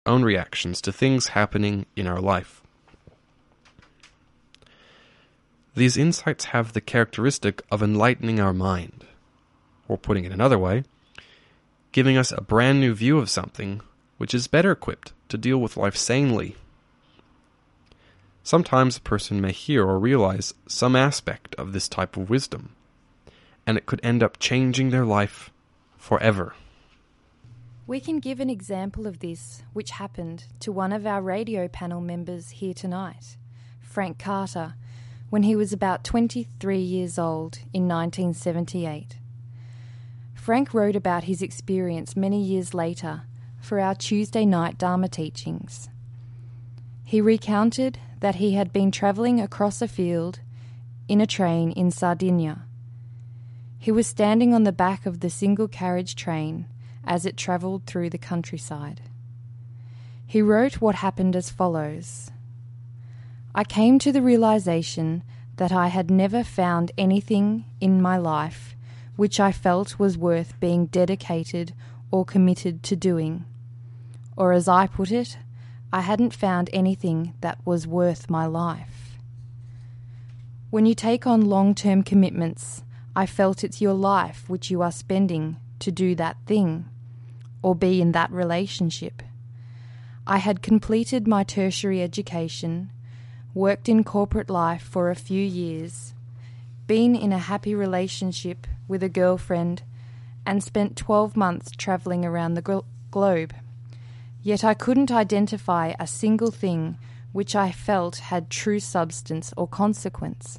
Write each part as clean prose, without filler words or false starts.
own reactions to things happening in our life. These insights have the characteristic of enlightening our mind, or putting it another way, giving us a brand new view of something which is better equipped to deal with life sanely. Sometimes a person may hear or realize some aspect of this type of wisdom, and it could end up changing their life forever. We can give an example of this which happened to one of our radio panel members here tonight, Frank Carter, when he was about 23 years old in 1978. Frank wrote about his experience many years later for our Tuesday night Dharma teachings. He recounted that he had been travelling across a field in a train in Sardinia. He was standing on the back of the single-carriage train as it travelled through the countryside. He wrote what happened as follows: I came to the realisation that I had never found anything in my life which I felt was worth being dedicated or committed to doing. Or as I put it, I hadn't found anything that was worth my life. When you take on long-term commitments, I felt it's your life which you are spending to do that thing, or be in that relationship. I had completed my tertiary education, worked in corporate life for a few years, been in a happy relationship with a girlfriend, and spent 12 months travelling around the globe. Yet I couldn't identify a single thing which I felt had true substance or consequence.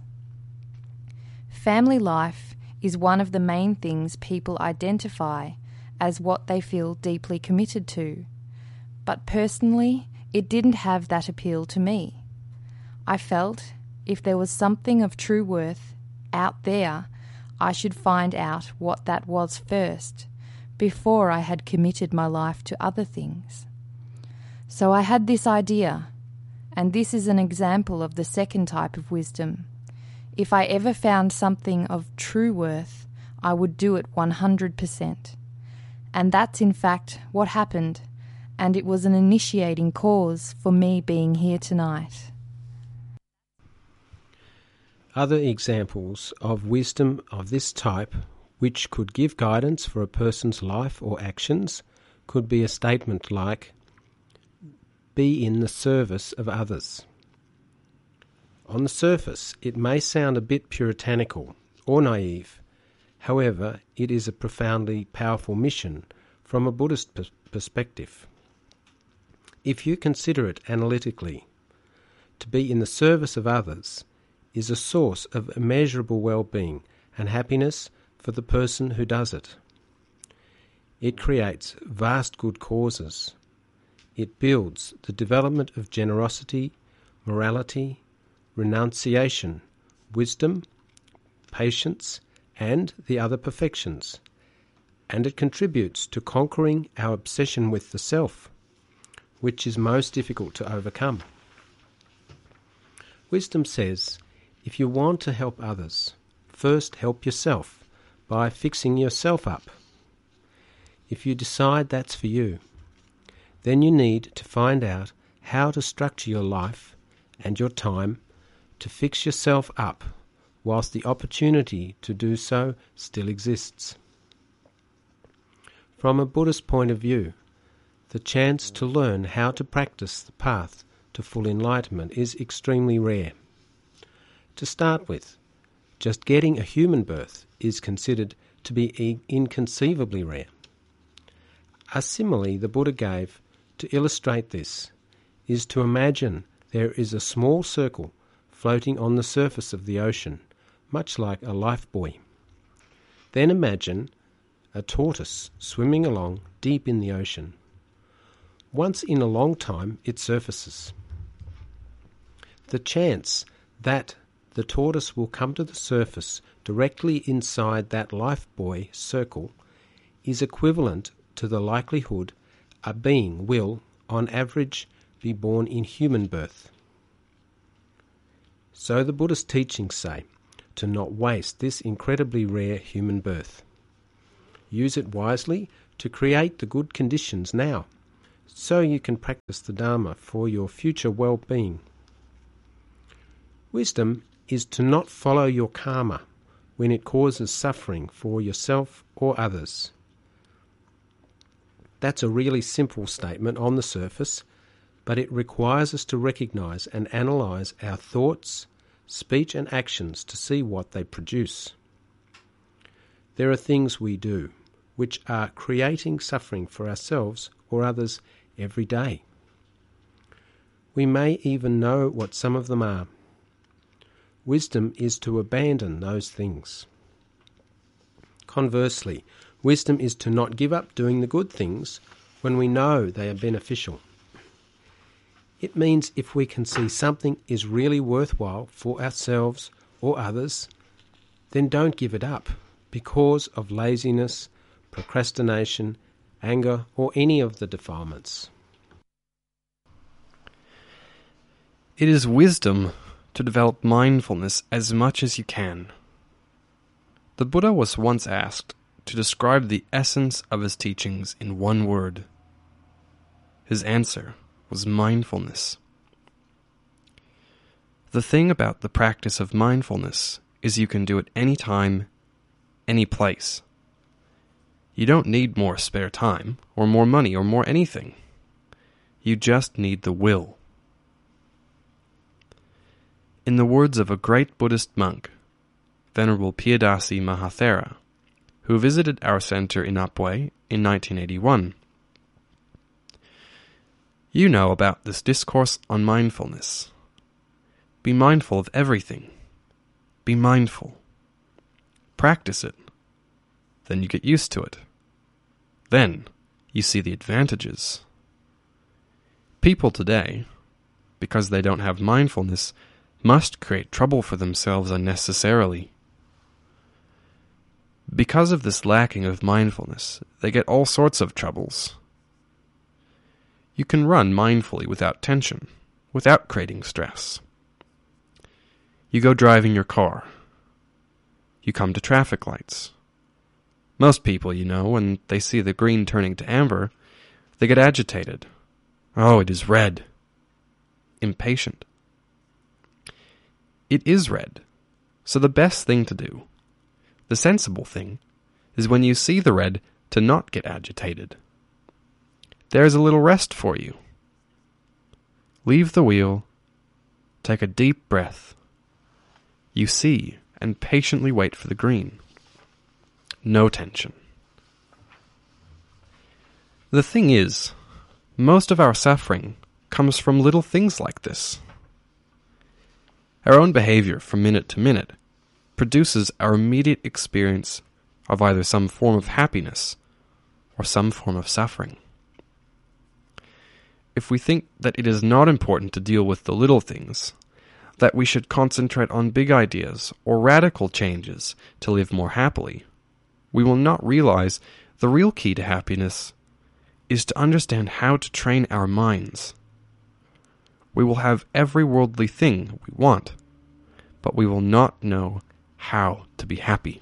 Family life is one of the main things people identify as what they feel deeply committed to, but personally, it didn't have that appeal to me. I felt if there was something of true worth out there, I should find out what that was first, before I had committed my life to other things. So I had this idea, and this is an example of the second type of wisdom. If I ever found something of true worth, I would do it 100%. And that's in fact what happened, and it was an initiating cause for me being here tonight. Other examples of wisdom of this type, which could give guidance for a person's life or actions, could be a statement like, be in the service of others. On the surface, it may sound a bit puritanical or naive. However, it is a profoundly powerful mission from a Buddhist perspective. If you consider it analytically, to be in the service of others is a source of immeasurable well-being and happiness for the person who does it. It creates vast good causes. It builds the development of generosity, morality, renunciation, wisdom, patience, and the other perfections. And it contributes to conquering our obsession with the self, which is most difficult to overcome. Wisdom says, if you want to help others, first help yourself by fixing yourself up. If you decide that's for you, then you need to find out how to structure your life and your time to fix yourself up whilst the opportunity to do so still exists. From a Buddhist point of view, the chance to learn how to practice the path to full enlightenment is extremely rare. To start with, just getting a human birth is considered to be inconceivably rare. A simile the Buddha gave to illustrate this is to imagine there is a small circle floating on the surface of the ocean, much like a life buoy. Then imagine a tortoise swimming along deep in the ocean. Once in a long time it surfaces. The chance that the tortoise will come to the surface directly inside that life buoy circle is equivalent to the likelihood a being will, on average, be born in human birth. So the Buddhist teachings say to not waste this incredibly rare human birth. Use it wisely to create the good conditions now, so you can practice the Dharma for your future well-being. Wisdom is to not follow your karma when it causes suffering for yourself or others. That's a really simple statement on the surface, but it requires us to recognize and analyze our thoughts, speech and actions to see what they produce. There are things we do which are creating suffering for ourselves or others every day. We may even know what some of them are. Wisdom is to abandon those things. Conversely, wisdom is to not give up doing the good things when we know they are beneficial. It means if we can see something is really worthwhile for ourselves or others, then don't give it up because of laziness, procrastination, anger, or any of the defilements. It is wisdom to develop mindfulness as much as you can. The Buddha was once asked to describe the essence of his teachings in one word. His answer was mindfulness. The thing about the practice of mindfulness is you can do it any time, any place. You don't need more spare time, or more money, or more anything. You just need the will. In the words of a great Buddhist monk, Venerable Piyadasi Mahathera, who visited our center in Apwe in 1981, you know about this discourse on mindfulness. Be mindful of everything. Be mindful. Practice it. Then you get used to it. Then you see the advantages. People today, because they don't have mindfulness, must create trouble for themselves unnecessarily. Because of this lacking of mindfulness, they get all sorts of troubles. You can run mindfully without tension, without creating stress. You go driving your car. You come to traffic lights. Most people, you know, when they see the green turning to amber, they get agitated. Oh, it is red. Impatient. It is red. So the best thing to do, the sensible thing, is when you see the red to not get agitated. There's a little rest for you. Leave the wheel. Take a deep breath. You see and patiently wait for the green. No tension. The thing is, most of our suffering comes from little things like this. Our own behavior from minute to minute produces our immediate experience of either some form of happiness or some form of suffering. If we think that it is not important to deal with the little things, that we should concentrate on big ideas or radical changes to live more happily, we will not realize the real key to happiness is to understand how to train our minds. We will have every worldly thing we want, but we will not know how to be happy.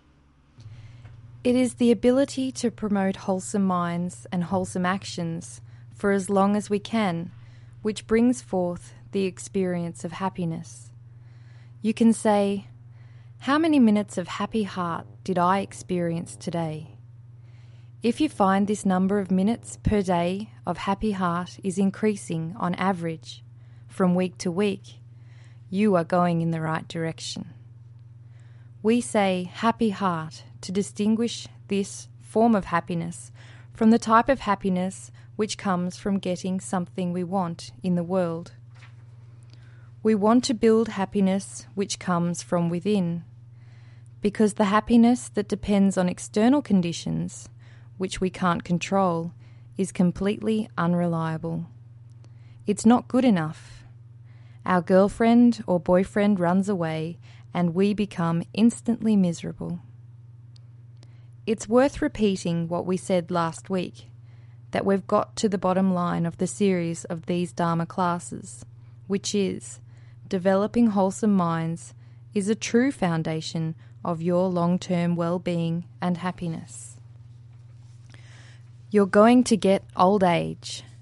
It is the ability to promote wholesome minds and wholesome actions for as long as we can, which brings forth the experience of happiness. You can say, how many minutes of happy heart did I experience today? If you find this number of minutes per day of happy heart is increasing on average from week to week, you are going in the right direction. We say happy heart to distinguish this form of happiness from the type of happiness which comes from getting something we want in the world. We want to build happiness which comes from within, because the happiness that depends on external conditions, which we can't control, is completely unreliable. It's not good enough. Our girlfriend or boyfriend runs away and we become instantly miserable. It's worth repeating what we said last week, that we've got to the bottom line of the series of these Dharma classes, which is developing wholesome minds is a true foundation of your long-term well-being and happiness. You're going to get old age,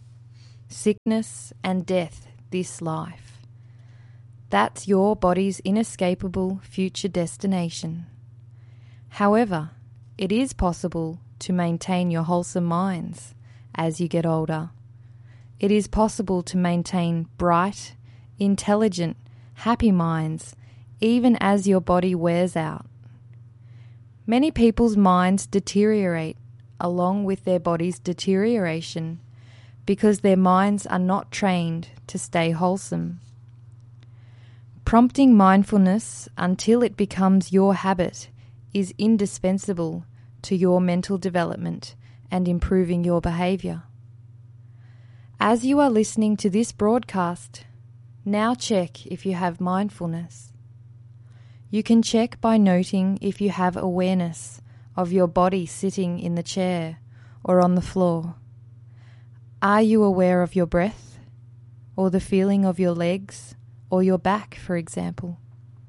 sickness, and death this life. That's your body's inescapable future destination. However, it is possible to maintain your wholesome minds as you get older. It is possible to maintain bright, intelligent, happy minds even as your body wears out. Many people's minds deteriorate along with their body's deterioration because their minds are not trained to stay wholesome. Prompting mindfulness until it becomes your habit is indispensable to your mental development and improving your behaviour. As you are listening to this broadcast, now check if you have mindfulness. You can check by noting if you have awareness of your body sitting in the chair or on the floor. Are you aware of your breath or the feeling of your legs or your back, for example?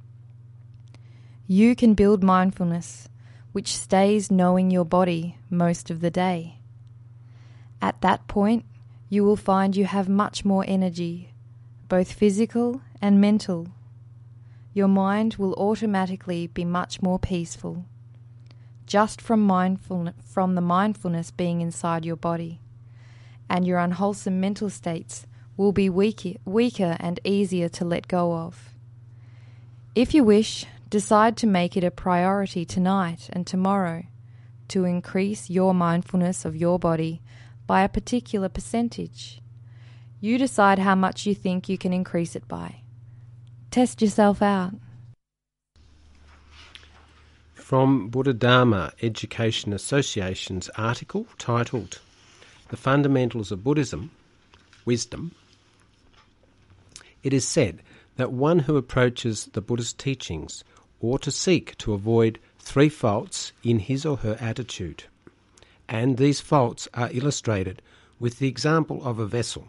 You can build mindfulness which stays knowing your body most of the day. At that point, you will find you have much more energy, both physical and mental. Your mind will automatically be much more peaceful, just from the mindfulness being inside your body, and your unwholesome mental states will be weaker and easier to let go of. If you wish, decide to make it a priority tonight and tomorrow to increase your mindfulness of your body by a particular percentage. You decide how much you think you can increase it by. Test yourself out. From Buddha Dharma Education Association's article titled The Fundamentals of Buddhism, Wisdom, it is said that one who approaches the Buddha's teachings ought to seek to avoid 3 faults in his or her attitude. And these faults are illustrated with the example of a vessel.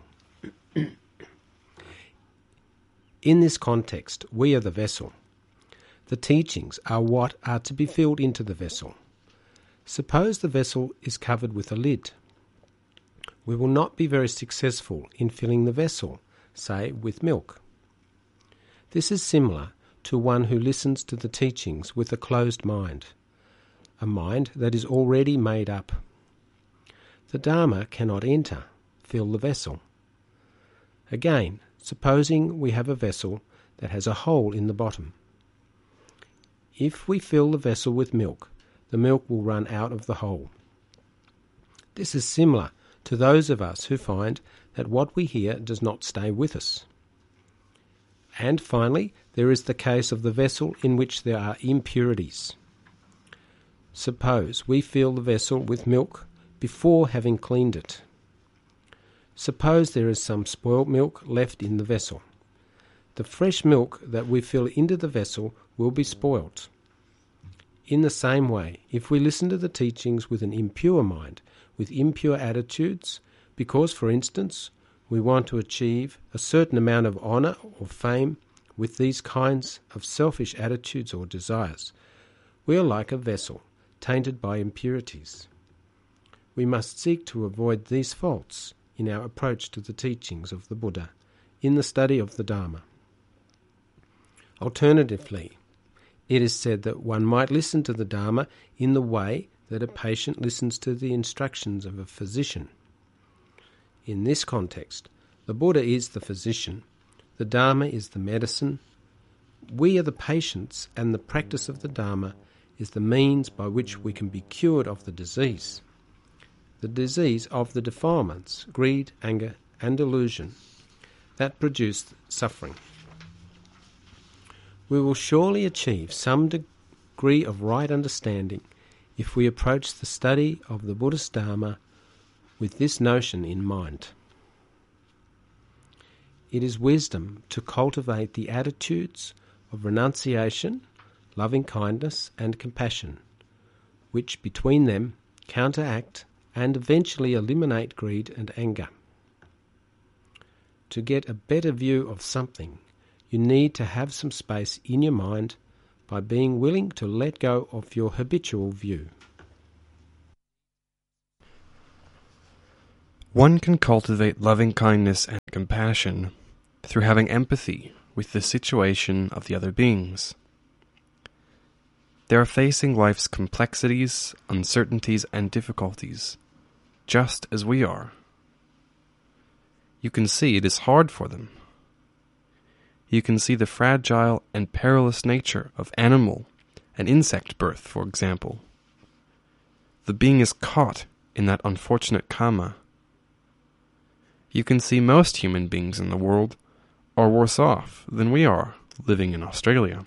In this context, we are the vessel. The teachings are what are to be filled into the vessel. Suppose the vessel is covered with a lid. We will not be very successful in filling the vessel, say with milk. This is similar to one who listens to the teachings with a closed mind, a mind that is already made up. The Dharma cannot enter, fill the vessel. Again, supposing we have a vessel that has a hole in the bottom. If we fill the vessel with milk, the milk will run out of the hole. This is similar to those of us who find that what we hear does not stay with us. And finally, there is the case of the vessel in which there are impurities. Suppose we fill the vessel with milk before having cleaned it. Suppose there is some spoiled milk left in the vessel. The fresh milk that we fill into the vessel will be spoilt. In the same way, if we listen to the teachings with an impure mind, with impure attitudes, because, for instance, we want to achieve a certain amount of honour or fame with these kinds of selfish attitudes or desires, we are like a vessel tainted by impurities. We must seek to avoid these faults in our approach to the teachings of the Buddha in the study of the Dharma. Alternatively, it is said that one might listen to the Dharma in the way that a patient listens to the instructions of a physician. In this context, the Buddha is the physician, the Dharma is the medicine, we are the patients, and the practice of the Dharma is the means by which we can be cured of the disease of the defilements, greed, anger, and delusion that produce suffering. We will surely achieve some degree of right understanding if we approach the study of the Buddhist Dharma with this notion in mind. It is wisdom to cultivate the attitudes of renunciation, loving kindness, and compassion, which between them counteract and eventually eliminate greed and anger. To get a better view of something, you need to have some space in your mind by being willing to let go of your habitual view. One can cultivate loving kindness and compassion through having empathy with the situation of the other beings. They are facing life's complexities, uncertainties, and difficulties, just as we are. You can see it is hard for them. You can see the fragile and perilous nature of animal and insect birth, for example. The being is caught in that unfortunate karma. You can see most human beings in the world are worse off than we are living in Australia.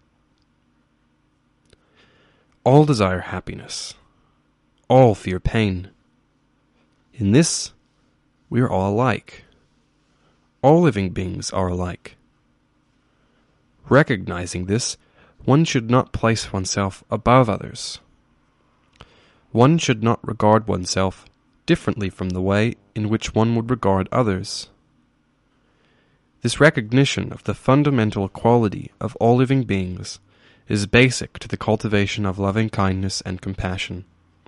All desire happiness. All fear pain. In this, we are all alike. All living beings are alike. Recognizing this, one should not place oneself above others. One should not regard oneself differently from the way in which one would regard others. This recognition of the fundamental equality of all living beings is basic to the cultivation of loving kindness and compassion.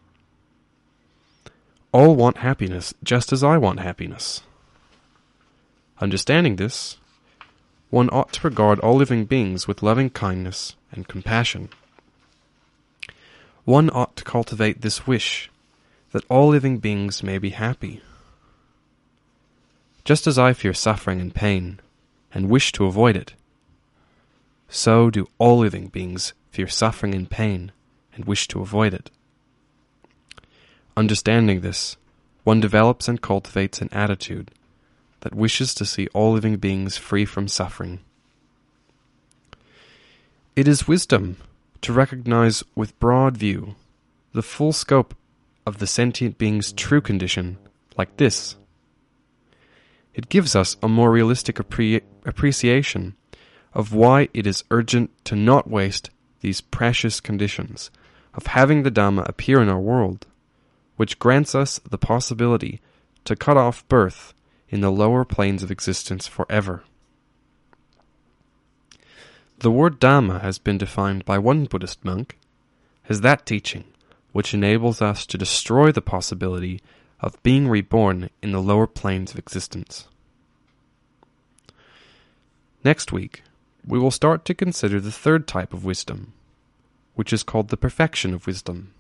All want happiness just as I want happiness. Understanding this, one ought to regard all living beings with loving kindness and compassion. One ought to cultivate this wish that all living beings may be happy. Just as I fear suffering and pain and wish to avoid it, so do all living beings fear suffering and pain and wish to avoid it. Understanding this, one develops and cultivates an attitude that wishes to see all living beings free from suffering. It is wisdom to recognize with broad view the full scope of the sentient being's true condition like this. It gives us a more realistic appreciation of why it is urgent to not waste these precious conditions of having the Dhamma appear in our world, which grants us the possibility to cut off birth in the lower planes of existence forever. The word Dhamma has been defined by one Buddhist monk as that teaching which enables us to destroy the possibility of being reborn in the lower planes of existence. Next week, we will start to consider the third type of wisdom, which is called the perfection of wisdom.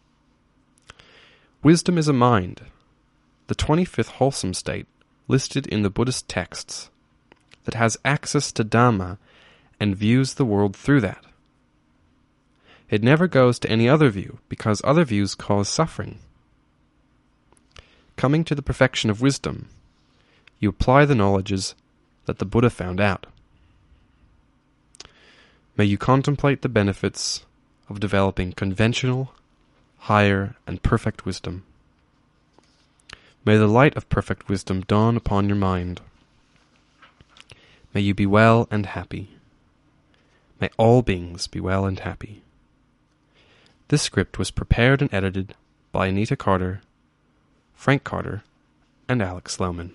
Wisdom is a mind, the 25th wholesome state listed in the Buddhist texts, that has access to Dhamma and views the world through that. It never goes to any other view because other views cause suffering. Coming to the perfection of wisdom, you apply the knowledges that the Buddha found out. May you contemplate the benefits of developing conventional, higher, and perfect wisdom. May the light of perfect wisdom dawn upon your mind. May you be well and happy. May all beings be well and happy. This script was prepared and edited by Anita Carter, Frank Carter, and Alex Lohman.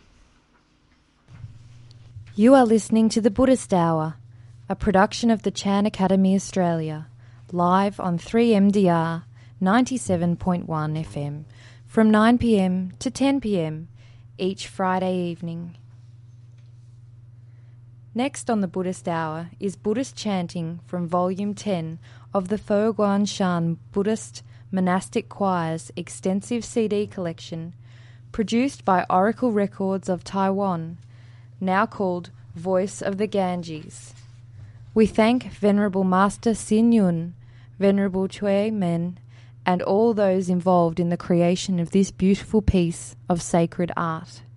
You are listening to the Buddhist Hour, a production of the Chan Academy Australia, live on 3MDR 97.1 FM from 9 p.m. to 10 p.m. each Friday evening. Next on the Buddhist Hour is Buddhist chanting from Volume 10 of the Fo Guang Shan Buddhist Monastic Choir's extensive CD collection, produced by Oracle Records of Taiwan, now called Voice of the Ganges. We thank Venerable Master Sin Yun, Venerable Chui Men, and all those involved in the creation of this beautiful piece of sacred art.